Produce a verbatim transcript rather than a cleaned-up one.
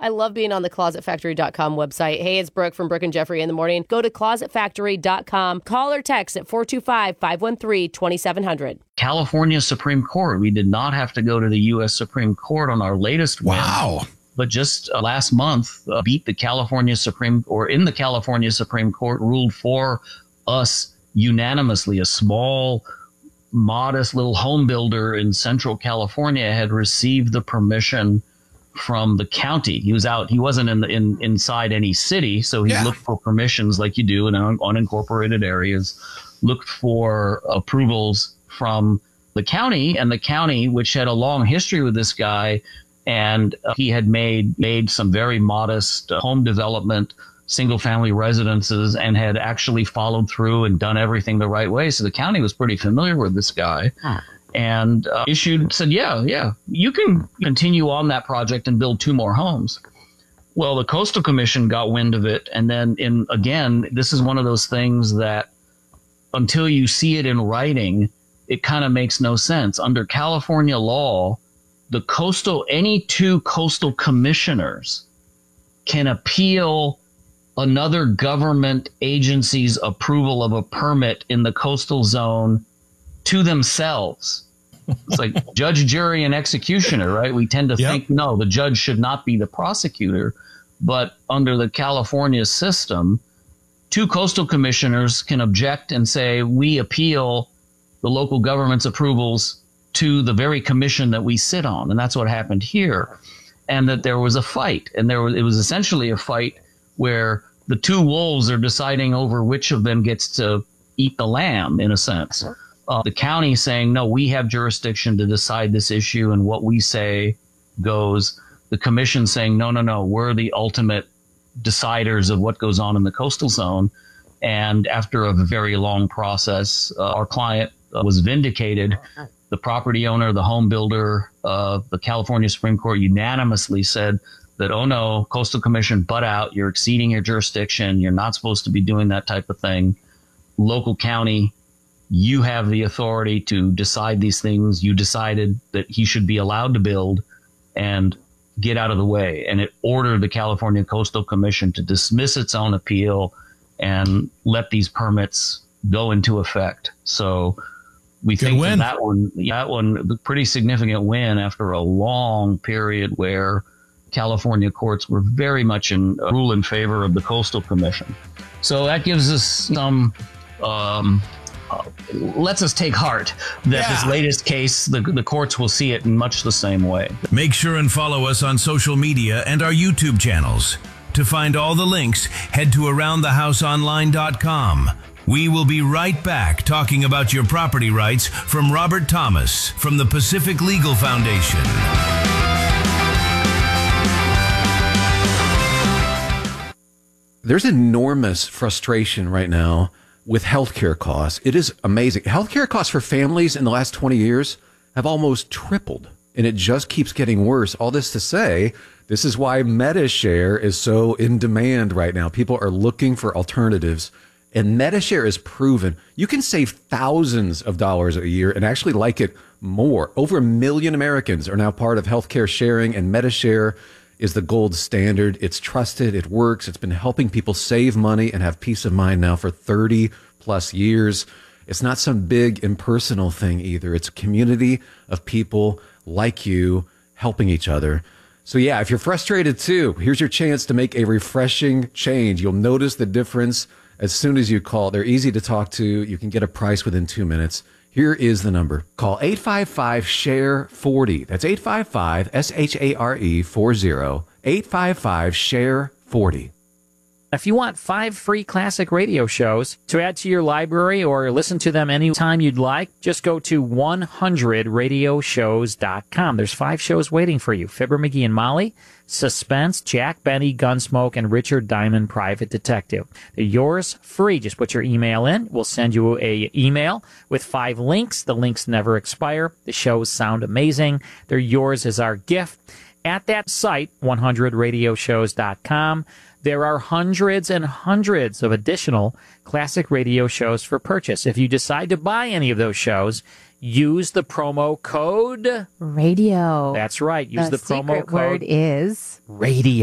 I love being on the closet factory dot com website. Hey, it's Brooke from Brooke and Jeffrey in the morning. Go to closet factory dot com. Call or text at four two five, five one three, two seven zero zero. California Supreme Court. We did not have to go to the U S Supreme Court on our latest win. Wow. But just uh, last month, uh, beat the California Supreme, or in the California Supreme Court, ruled for us unanimously. A small, modest little home builder in Central California had received the permission from the county. He was out. He wasn't in the, in inside any city, so he Yeah. looked for permissions like you do in un, unincorporated areas. Looked for approvals from the county, and the county, which had a long history with this guy, and uh, he had made made some very modest uh, home development, single family residences, and had actually followed through and done everything the right way. So the county was pretty familiar with this guy. Huh. And uh, issued, said, yeah, yeah, you can continue on that project and build two more homes. Well, the Coastal Commission got wind of it. And then, in again, this is one of those things that until you see it in writing, it kind of makes no sense. Under California law, the coastal, any two coastal commissioners can appeal another government agency's approval of a permit in the coastal zone to themselves. It's like judge, jury, and executioner, right? We tend to Yep. think, no, the judge should not be the prosecutor. But under the California system, two coastal commissioners can object and say, we appeal the local government's approvals to the very commission that we sit on. And that's what happened here. And that there was a fight. And there was, it was essentially a fight where the two wolves are deciding over which of them gets to eat the lamb, in a sense. Uh, the county saying, no, we have jurisdiction to decide this issue, and what we say goes. The commission saying, no, no, no, we're the ultimate deciders of what goes on in the coastal zone. And after a very long process, uh, our client uh, was vindicated. The property owner, the home builder, uh, the California Supreme Court unanimously said that, oh no, Coastal Commission, butt out. You're exceeding your jurisdiction. You're not supposed to be doing that type of thing. Local county, you have the authority to decide these things. You decided that he should be allowed to build, and get out of the way. And it ordered the California Coastal Commission to dismiss its own appeal and let these permits go into effect. So we Good think win. that, that one, that one, a pretty significant win after a long period where California courts were very much in uh, rule in favor of the Coastal Commission. So that gives us some, um, uh, lets us take heart that Yeah. this latest case, the, the courts will see it in much the same way. Make sure and follow us on social media and our YouTube channels. To find all the links, head to around the house online dot com. We will be right back talking about your property rights from Robert Thomas from the Pacific Legal Foundation. There's enormous frustration right now with healthcare costs. It is amazing. Healthcare costs for families in the last twenty years have almost tripled, and it just keeps getting worse. All this to say, this is why MediShare is so in demand right now. People are looking for alternatives, and MediShare is proven. You can save thousands of dollars a year and actually like it more. Over a million Americans are now part of healthcare sharing, and MediShare is the gold standard. It's trusted. It works. It's been helping people save money and have peace of mind now for thirty plus years. It's not some big impersonal thing either. It's a community of people like you helping each other. So yeah, if you're frustrated too, here's your chance to make a refreshing change. You'll notice the difference as soon as you call. They're easy to talk to. You can get a price within two minutes. Here is the number. Call eight five five, S H A R E, forty. That's eight five five, S H A R E, forty. eight five five, S H A R E, forty. If you want five free classic radio shows to add to your library or listen to them anytime you'd like, just go to one hundred radio shows dot com. There's five shows waiting for you. Fibber, McGee, and Molly, Suspense, Jack Benny, Gunsmoke, and Richard Diamond, Private Detective. They're yours free. Just put your email in. We'll send you a email with five links. The links never expire. The shows sound amazing. They're yours as our gift. At that site, one hundred radio shows dot com, there are hundreds and hundreds of additional classic radio shows for purchase. If you decide to buy any of those shows, use the promo code Radio. That's right. Use the, the promo secret code word is radio.